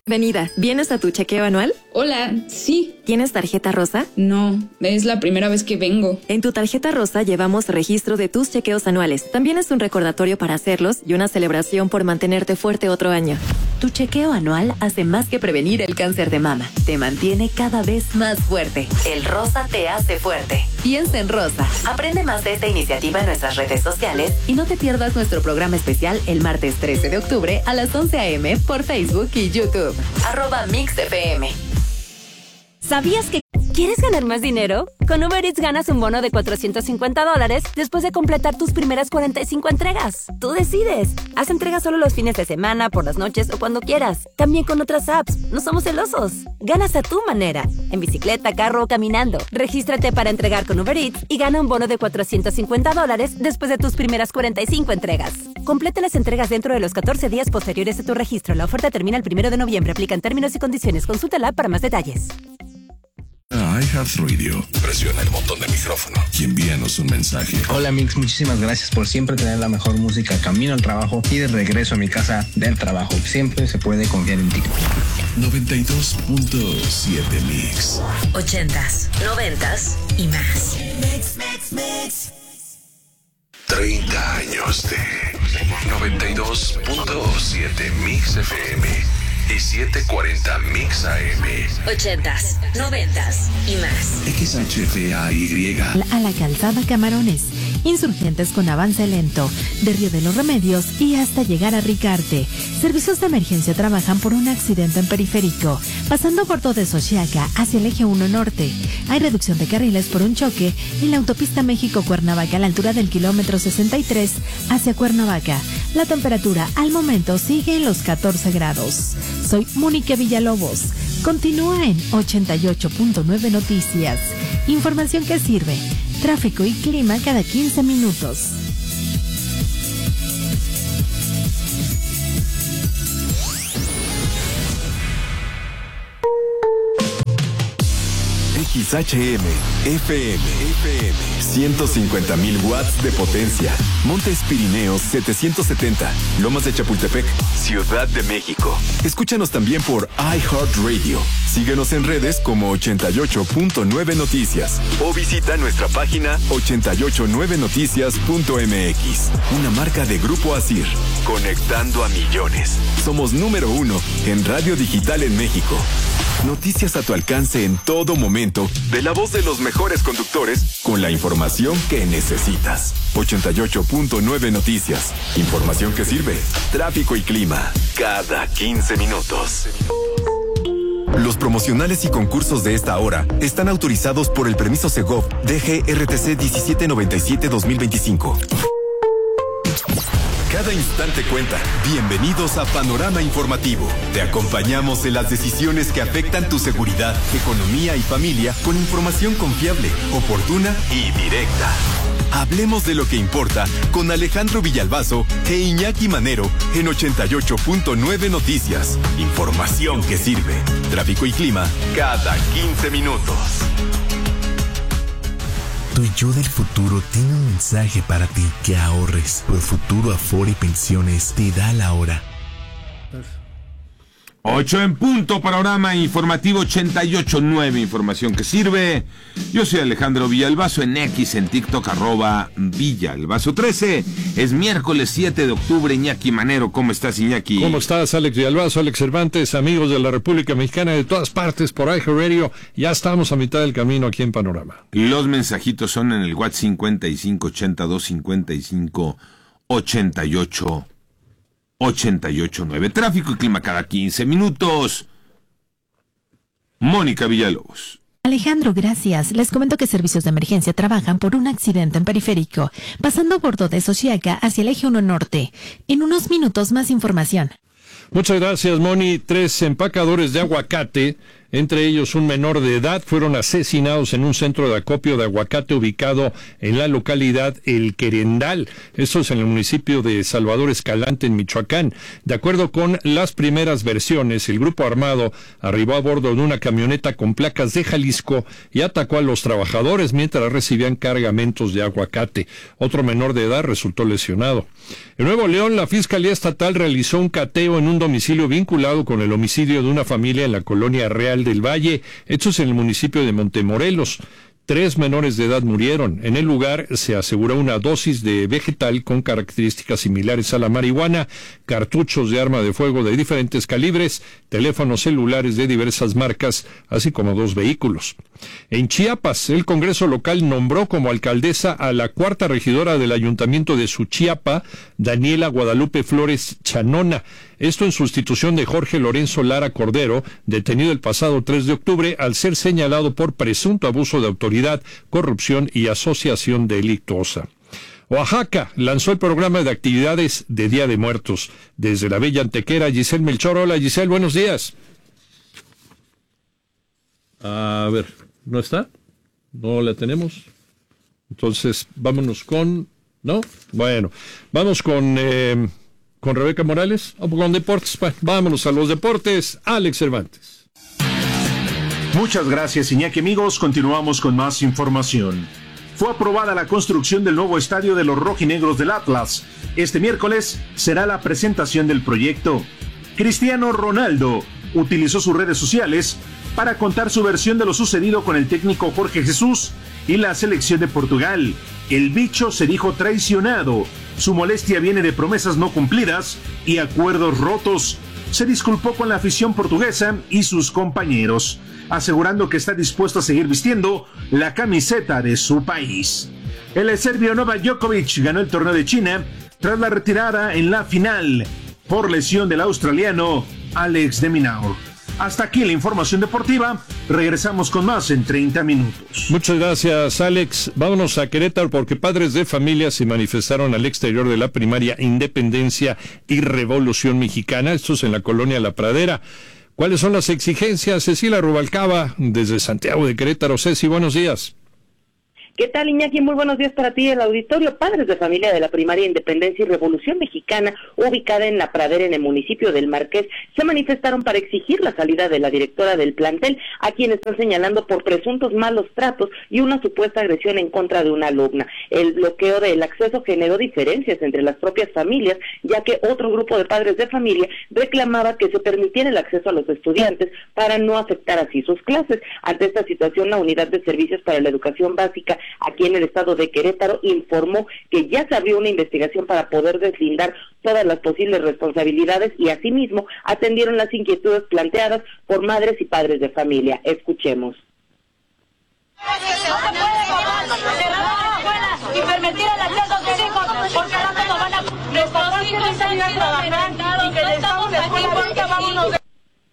Bienvenida. ¿Vienes a tu chequeo anual? Hola, sí. ¿Tienes tarjeta rosa? No, es la primera vez que vengo. En tu tarjeta rosa llevamos registro de tus chequeos anuales. También es un recordatorio para hacerlos y una celebración por mantenerte fuerte otro año. Tu chequeo anual hace más que prevenir el cáncer de mama. Te mantiene cada vez más fuerte. El rosa te hace fuerte. Piensa en rosa. Aprende más de esta iniciativa en nuestras redes sociales y no te pierdas nuestro programa especial el martes 13 de octubre a las 11 a.m. por Facebook y YouTube. @MixFM. ¿Sabías que quieres ganar más dinero? Con Uber Eats ganas un bono de $450 después de completar tus primeras 45 entregas. Tú decides. Haz entregas solo los fines de semana, por las noches o cuando quieras. También con otras apps. No somos celosos. Ganas a tu manera. En bicicleta, carro o caminando. Regístrate para entregar con Uber Eats y gana un bono de $450 después de tus primeras 45 entregas. Completa las entregas dentro de los 14 días posteriores a tu registro. La oferta termina el 1 de noviembre. Aplican términos y condiciones. Consúltala para más detalles. iHeartRadio. Presiona el botón de micrófono y envíanos un mensaje. Hola Mix, muchísimas gracias por siempre tener la mejor música camino al trabajo y de regreso a mi casa del trabajo. Siempre se puede confiar en ti. 92.7 Mix. 80s, 90s y más. Mix. 30 años de 92.7 Mix FM y 740 Mix AM. 80s, 90s y más. XHFAY. A la calzada Camarones, Insurgentes con avance lento, de Río de los Remedios y hasta llegar a Ricarte. Servicios de emergencia trabajan por un accidente en periférico, pasando por todo de Xochiaca hacia el eje 1 norte. Hay reducción de carriles por un choque en la autopista México-Cuernavaca a la altura del kilómetro 63 hacia Cuernavaca. La temperatura al momento sigue en los 14 grados. Soy Mónica Villalobos. Continúa en 88.9 Noticias. Información que sirve. Tráfico y clima cada 15 minutos. XHM, FM, 150,000 watts de potencia. Montes Pirineos 770, Lomas de Chapultepec, Ciudad de México. Escúchanos también por iHeartRadio. Síguenos en redes como 88.9 Noticias o visita nuestra página 889noticias.mx. Una marca de Grupo Asir, conectando a millones. Somos número 1 en radio digital en México. Noticias a tu alcance en todo momento, de la voz de los mejores conductores, con la información que necesitas. 88.9 Noticias. Información que sirve. Tráfico y clima. Cada 15 minutos. Los promocionales y concursos de esta hora están autorizados por el permiso Segov DGRTC 1797-2025. Cada instante cuenta. Bienvenidos a Panorama Informativo. Te acompañamos en las decisiones que afectan tu seguridad, economía y familia con información confiable, oportuna y directa. Hablemos de lo que importa con Alejandro Villalbazo e Iñaki Manero en 88.9 Noticias. Información que sirve. Tráfico y clima cada 15 minutos. Tu yo del futuro tiene un mensaje para ti: que ahorres. Profuturo Afore y Pensiones te da la hora. 8 en punto, Panorama Informativo 88.9, información que sirve. Yo soy Alejandro Villalbazo, en X, en TikTok, @Villalbazo13. Es miércoles 7 de octubre, Iñaki Manero. ¿Cómo estás, Iñaki? ¿Cómo estás, Alex Villalbazo, Alex Cervantes, amigos de la República Mexicana de todas partes por iHeartRadio? Ya estamos a mitad del camino aquí en Panorama. Los mensajitos son en el WhatsApp 5582558889. Tráfico y clima cada 15 minutos. Mónica Villalobos. Alejandro, gracias. Les comento que servicios de emergencia trabajan por un accidente en periférico, pasando por de Xochiaca hacia el eje 1 norte. En unos minutos más información. Muchas gracias, Moni. 3 empacadores de aguacate entre ellos un menor de edad, fueron asesinados en un centro de acopio de aguacate ubicado en la localidad El Querendal. Esto es en el municipio de Salvador Escalante, en Michoacán. De acuerdo con las primeras versiones, el grupo armado arribó a bordo de una camioneta con placas de Jalisco y atacó a los trabajadores mientras recibían cargamentos de aguacate. Otro menor de edad resultó lesionado. En Nuevo León, la Fiscalía Estatal realizó un cateo en un domicilio vinculado con el homicidio de una familia en la colonia Real del Valle, hechos en el municipio de Montemorelos. 3 menores de edad murieron. En el lugar se aseguró una dosis de vegetal con características similares a la marihuana, cartuchos de arma de fuego de diferentes calibres, teléfonos celulares de diversas marcas, así como 2 vehículos. En Chiapas, el Congreso local nombró como alcaldesa a la 4ª regidora del Ayuntamiento de Suchiapa, Daniela Guadalupe Flores Chanona. Esto en sustitución de Jorge Lorenzo Lara Cordero, detenido el pasado 3 de octubre al ser señalado por presunto abuso de autoridad, corrupción y asociación delictuosa. Oaxaca lanzó el programa de actividades de Día de Muertos. Desde la bella Antequera, Giselle Melchor. Hola, Giselle, buenos días. A ver, ¿no está? ¿No la tenemos? Entonces, vámonos con... ¿No? Bueno, vamos con Rebeca Morales, o con deportes. Bueno, vámonos a los deportes. Alex Cervantes. Muchas gracias, Iñaki. Amigos, continuamos con más información. Fue aprobada la construcción del nuevo estadio de los rojinegros del Atlas. Este miércoles será la presentación del proyecto. Cristiano Ronaldo utilizó sus redes sociales para contar su versión de lo sucedido con el técnico Jorge Jesús y la selección de Portugal. El bicho se dijo traicionado. Su molestia viene de promesas no cumplidas y acuerdos rotos. Se disculpó con la afición portuguesa y sus compañeros, asegurando que está dispuesto a seguir vistiendo la camiseta de su país. El serbio Novak Djokovic ganó el torneo de China tras la retirada en la final por lesión del australiano Alex de Minaur. Hasta aquí la información deportiva. Regresamos con más en 30 minutos. Muchas gracias, Alex. Vámonos a Querétaro porque padres de familia se manifestaron al exterior de la primaria Independencia y Revolución Mexicana. Esto es en la colonia La Pradera. ¿Cuáles son las exigencias? Cecilia Rubalcaba, desde Santiago de Querétaro. Ceci, buenos días. ¿Qué tal, Iñaki? Muy buenos días para ti, el auditorio. Padres de familia de la primaria Independencia y Revolución Mexicana, ubicada en La Pradera, en el municipio del Marqués, se manifestaron para exigir la salida de la directora del plantel, a quien están señalando por presuntos malos tratos y una supuesta agresión en contra de una alumna. El bloqueo del acceso generó diferencias entre las propias familias, ya que otro grupo de padres de familia reclamaba que se permitiera el acceso a los estudiantes para no afectar así sus clases. Ante esta situación, la Unidad de Servicios para la Educación Básica aquí en el estado de Querétaro informó que ya se abrió una investigación para poder deslindar todas las posibles responsabilidades y asimismo atendieron las inquietudes planteadas por madres y padres de familia. Escuchemos. No se puede cerrar las escuelas y permitir el acceso a sus hijos, porque al rato nos van a... Nuestros hijos se han ido a trabajar y que les estamos aquí porque vámonos de...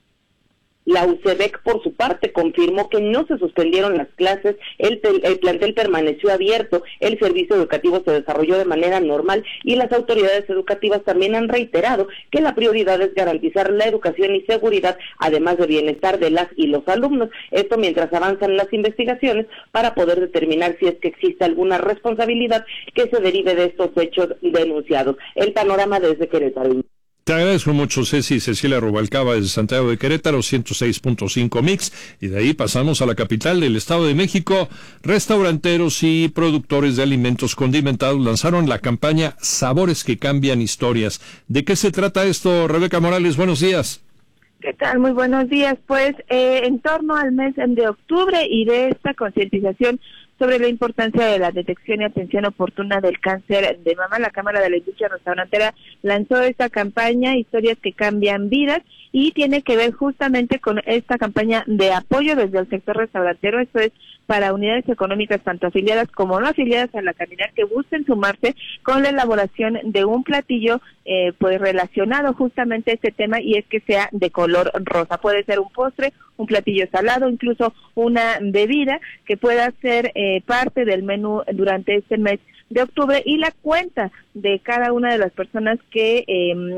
La UCEBEC, por su parte, confirmó que no se suspendieron las clases, el plantel permaneció abierto, el servicio educativo se desarrolló de manera normal y las autoridades educativas también han reiterado que la prioridad es garantizar la educación y seguridad, además de bienestar de las y los alumnos. Esto mientras avanzan las investigaciones para poder determinar si es que existe alguna responsabilidad que se derive de estos hechos denunciados. El panorama desde Querétaro. Te agradezco mucho, Ceci. Cecilia Rubalcaba desde Santiago de Querétaro, 106.5 Mix. Y de ahí pasamos a la capital del Estado de México. Restauranteros y productores de alimentos condimentados lanzaron la campaña Sabores que Cambian Historias. ¿De qué se trata esto, Rebeca Morales? Buenos días. ¿Qué tal? Muy buenos días. Pues en torno al mes de octubre y de esta concientización sobre la importancia de la detección y atención oportuna del cáncer de mama, la Cámara de la Industria Restaurantera lanzó esta campaña, Historias que Cambian Vidas, y tiene que ver justamente con esta campaña de apoyo desde el sector restaurantero. Esto es para unidades económicas tanto afiliadas como no afiliadas a la Caminar que busquen sumarse con la elaboración de un platillo pues relacionado justamente a este tema, y es que sea de color rosa. Puede ser un postre, un platillo salado, incluso una bebida que pueda ser parte del menú durante este mes de octubre, y la cuenta de cada una de las personas que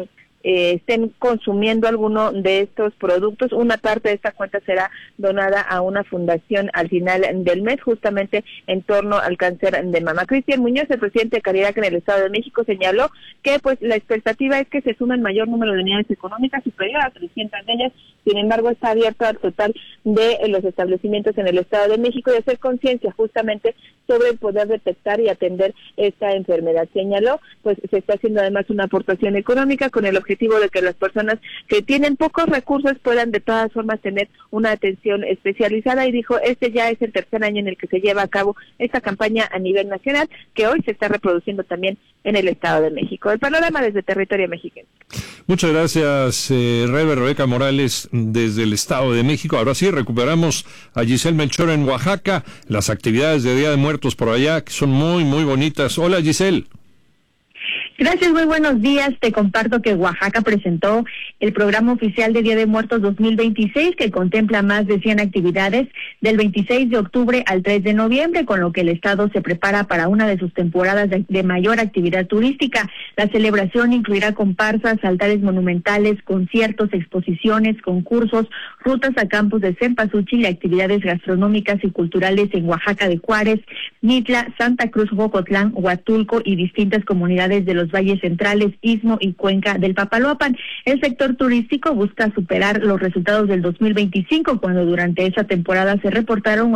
estén consumiendo alguno de estos productos. Una parte de esta cuenta será donada a una fundación al final del mes, justamente en torno al cáncer de mama. Cristian Muñoz, el presidente de Caridad en el Estado de México, señaló que pues la expectativa es que se sume el mayor número de unidades económicas, superior a 300 de ellas. Sin embargo, está abierto al total de los establecimientos en el Estado de México y hacer conciencia justamente sobre el poder detectar y atender esta enfermedad. Señaló, pues se está haciendo además una aportación económica con el objetivo de que las personas que tienen pocos recursos puedan de todas formas tener una atención especializada, y dijo, este ya es el tercer año en el que se lleva a cabo esta campaña a nivel nacional, que hoy se está reproduciendo también en el Estado de México. El panorama desde territorio mexicano. Muchas gracias, Rebeca Morales, desde el Estado de México. Ahora sí, recuperamos a Giselle Melchor en Oaxaca, las actividades de Día de Muertos por allá, que son muy, muy bonitas. Hola, Giselle. Gracias, muy buenos días. Te comparto que Oaxaca presentó el programa oficial de Día de Muertos 2026, que contempla más de 100 actividades del 26 de octubre al 3 de noviembre, con lo que el Estado se prepara para una de sus temporadas de mayor actividad turística. La celebración incluirá comparsas, altares monumentales, conciertos, exposiciones, concursos, rutas a campos de Cempasúchil y actividades gastronómicas y culturales en Oaxaca de Juárez, Mitla, Santa Cruz, Jocotlán, Huatulco y distintas comunidades de los valles centrales, Istmo y Cuenca del Papaloapan. El sector turístico busca superar los resultados del 2025, cuando durante esa temporada se reportaron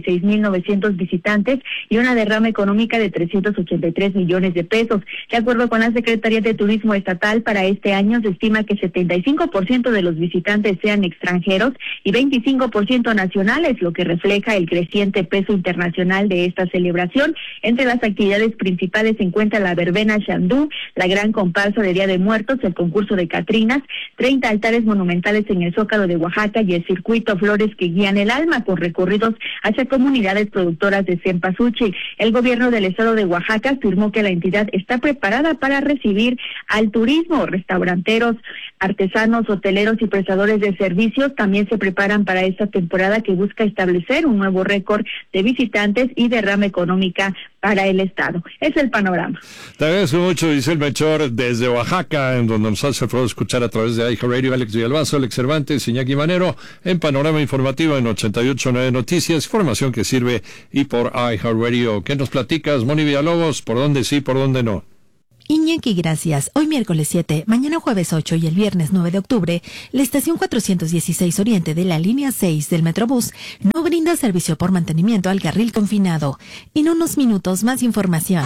86,900 visitantes y una derrama económica de 383 millones de pesos. De acuerdo con la Secretaría de Turismo Estatal, para este año se estima que 75% de los visitantes sean extranjeros y 25% nacionales, lo que refleja el creciente peso internacional de esta celebración. Entre las actividades principales se encuentra la verbena Xandú, la gran comparsa de Día de Muertos, el concurso de Catrinas, 30 altares monumentales en el Zócalo de Oaxaca y el circuito Flores que guían el alma, con recorridos hacia comunidades productoras de Cempasúchil. El gobierno del Estado de Oaxaca afirmó que la entidad está preparada para recibir al turismo. Restauranteros, artesanos, hoteleros y prestadores de servicios también se preparan para esta temporada, que busca establecer un nuevo récord de visitantes y derrama económica para el Estado. Es el panorama. Te agradezco mucho, Giselle Melchor, desde Oaxaca, en donde nos hace el favor de escuchar a través de iHeartRadio, Alex Villalbazo, Alex Cervantes, Iñaki Manero, en Panorama Informativo en 88.9 Noticias, información que sirve y por iHeartRadio. ¿Qué nos platicas, Moni Villalobos? ¿Por dónde sí, por dónde no? Iñaki, gracias. Hoy miércoles 7, mañana jueves 8 y el viernes 9 de octubre, la estación 416 Oriente de la línea 6 del Metrobús no brinda servicio por mantenimiento al carril confinado. En unos minutos más información.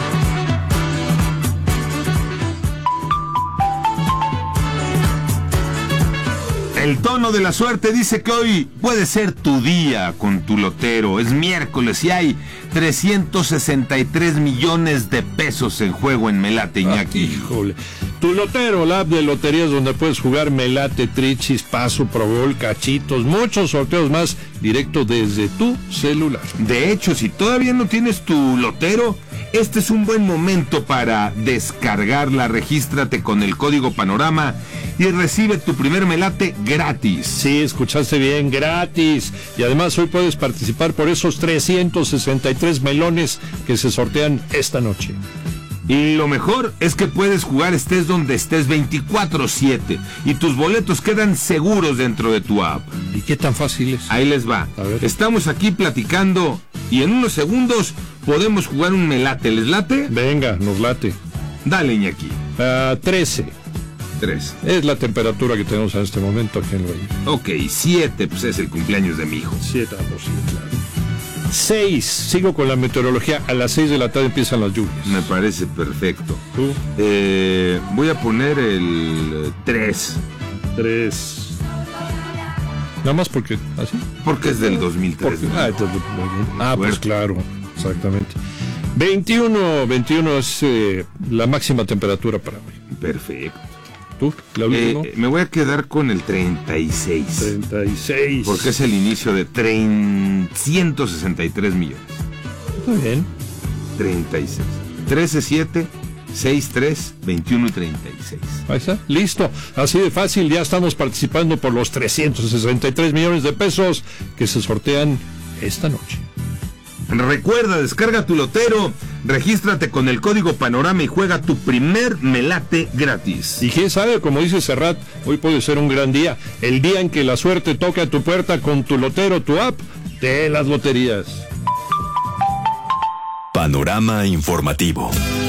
El tono de la suerte dice que hoy puede ser tu día con tu lotero. Es miércoles y hay 363 millones de pesos en juego en Melate, Iñaki. Híjole. Tu lotero, la app de loterías donde puedes jugar Melate, Trichis, Paso, Probol, Cachitos, muchos sorteos más directo desde tu celular. De hecho, si todavía no tienes tu lotero, este es un buen momento para descargarla. Regístrate con el código Panorama y recibe tu primer Melate gratis. Sí, escuchaste bien, gratis. Y además hoy puedes participar por esos 363 melones que se sortean esta noche. Y lo mejor es que puedes jugar estés donde estés 24/7 y tus boletos quedan seguros dentro de tu app. ¿Y qué tan fácil es? Ahí les va. Estamos aquí platicando y en unos segundos podemos jugar un Melate. ¿Les late? Venga, nos late. Dale, Iñaki. 13. 3. Es la temperatura que tenemos en este momento aquí en Valle. Ok, 7, pues es el cumpleaños de mi hijo. 7, sí, claro. 6, sigo con la meteorología, a las 6 de la tarde empiezan las lluvias. Me parece perfecto. ¿Tú? Voy a poner el 3. 3. Nada más porque, ¿así? Porque es del 2003. Pues claro, exactamente. 21 es la máxima temperatura para hoy. Perfecto. ¿Tú? ¿La última? Me voy a quedar con el 36. 36. Porque es el inicio de 363 millones. Muy bien. 36. 13, 7, 6, 3, 21 y 36. Ahí está. Listo. Así de fácil, ya estamos participando por los 363 millones de pesos que se sortean esta noche. Recuerda, descarga tu lotero Regístrate con el código Panorama y juega tu primer melate gratis. Y quién sabe, como dice Serrat, hoy puede ser un gran día. El día en que la suerte toque a tu puerta con tu lotero, tu app de las loterías. Panorama informativo.